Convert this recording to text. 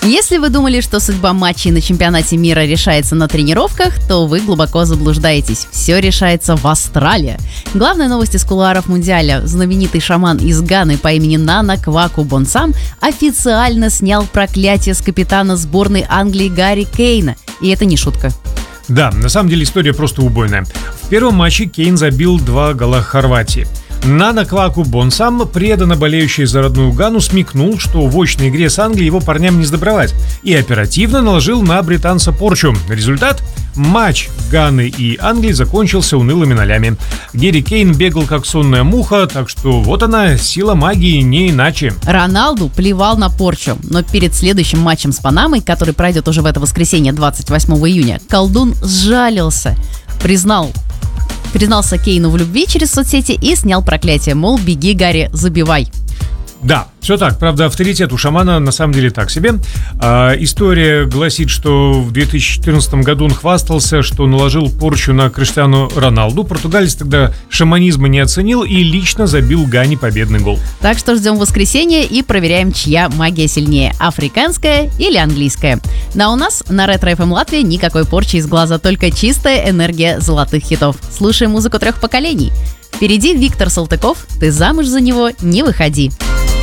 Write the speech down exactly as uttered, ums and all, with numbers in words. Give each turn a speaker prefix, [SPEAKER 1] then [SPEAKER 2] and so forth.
[SPEAKER 1] Если вы думали, что судьба матчей на чемпионате мира решается на тренировках, то вы глубоко заблуждаетесь. Все решается в Австралии. Главная новость из кулуаров Мундиаля. Знаменитый шаман из Ганы по имени Нана Кваку Бонсам официально снял проклятие с капитана сборной Англии Гарри Кейна. И это не шутка.
[SPEAKER 2] Да, на самом деле история просто убойная. В первом матче Кейн забил два гола Хорватии. Нана Кваку Бонсам, преданно болеющий за родную Гану, смекнул, что в очной игре с Англией его парням не сдобровать, и оперативно наложил на британца порчу. Результат – матч Ганы и Англии закончился унылыми нолями. Гэри Кейн бегал как сонная муха, так что вот она, сила магии, не иначе.
[SPEAKER 1] Роналду плевал на порчу, но перед следующим матчем с Панамой, который пройдет уже в это воскресенье, двадцать восьмого июня, колдун сжалился, признал Признался Кейну в любви через соцсети и снял проклятие, мол, беги, Гарри, забивай.
[SPEAKER 2] Да, все так. Правда, авторитет у шамана на самом деле так себе. А, история гласит, что в две тысячи четырнадцатом году он хвастался, что наложил порчу на Криштиану Роналду. Португалец тогда шаманизма не оценил и лично забил Гане победный гол.
[SPEAKER 1] Так что ждем воскресенья и проверяем, чья магия сильнее, африканская или английская. Но у нас на Ретро эф эм Латвия никакой порчи из глаза, только чистая энергия золотых хитов. Слушаем музыку трех поколений. Впереди Виктор Салтыков, «Ты замуж за него не выходи».